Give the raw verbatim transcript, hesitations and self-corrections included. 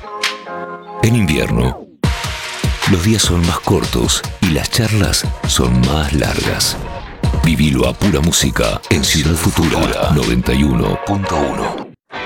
En invierno, los días son más cortos y las charlas son más largas. Vivilo a pura música en Ciudad Futura noventa y uno punto uno.